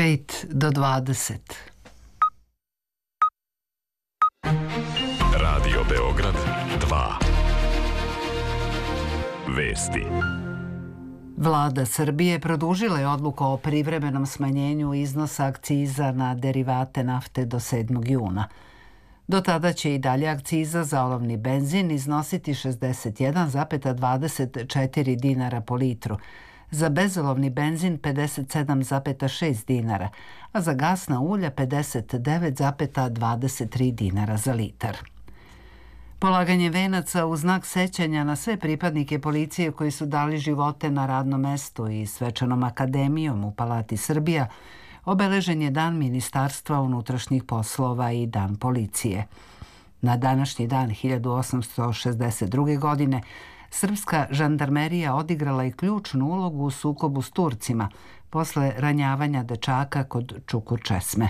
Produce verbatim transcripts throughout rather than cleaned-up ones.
pet do dvadeset. Radio Beograd dva. Vesti. Vlada Srbije produžila je odluku o privremenom smanjenju iznosa akciza na derivate nafte do sedmog juna. Do tada će i dalje akciza za olovni benzin iznositi šezdeset jedan zarez dvadeset četiri dinara po litru, za bezolovni benzin pedeset sedam zarez šest dinara, a za gasna ulja pedeset devet zarez dvadeset tri dinara za litar. Polaganje venaca u znak sećanja na sve pripadnike policije koji su dali živote na radnom mestu i svečanom akademijom u Palati Srbija obeležen je Dan Ministarstva unutrašnjih poslova i Dan policije. Na današnji dan hiljadu osamsto šezdeset druge. godine srpska žandarmerija odigrala je ključnu ulogu u sukobu s Turcima posle ranjavanja dečaka kod Čukur Česme.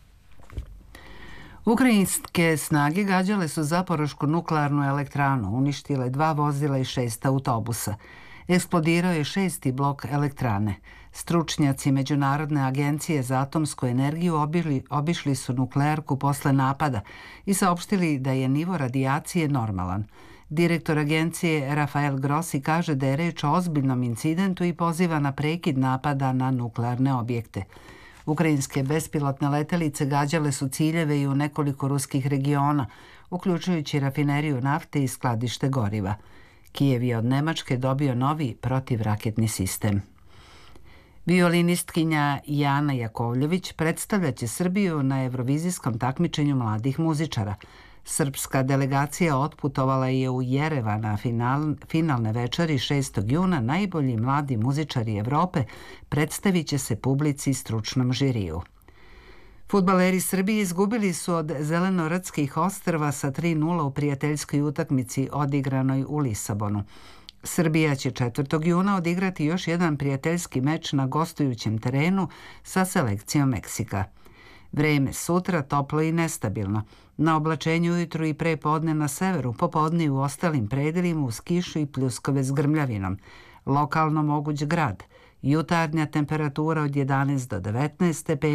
Ukrajinske snage gađale su Zaporošku nuklearnu elektranu, uništile dva vozila i šest autobusa. Eksplodirao je šesti blok elektrane. Stručnjaci Međunarodne agencije za atomsku energiju obili, obišli su nuklearku posle napada i saopštili da je nivo radijacije normalan. Direktor agencije Rafael Grossi kaže da je reč o ozbiljnom incidentu i poziva na prekid napada na nuklearne objekte. Ukrajinske bespilotne letelice gađale su ciljeve i u nekoliko ruskih regiona, uključujući rafineriju nafte i skladište goriva. Kijev je od Nemačke dobio novi protivraketni sistem. Violinistkinja Jana Jakovljević predstavljaće Srbiju na Evrovizijskom takmičenju mladih muzičara. Srpska delegacija otputovala je u Jerevan na final, finalne večeri šestog juna. Najbolji mladi muzičari Evrope predstavit će se publici i stručnom žiriju. Fudbaleri Srbije izgubili su od Zelenoradskih ostrva sa tri nula u prijateljskoj utakmici odigranoj u Lisabonu. Srbija će četvrtog juna odigrati još jedan prijateljski meč na gostujućem terenu sa selekcijom Meksika. Vreme sutra toplo i nestabilno. Na oblačenju ujutru i pre podne na severu, popodne u ostalim predelima uz kišu i pljuskove s grmljavinom. Lokalno moguć grad. Jutarnja temperatura od jedanaest do devetnaest stepeni.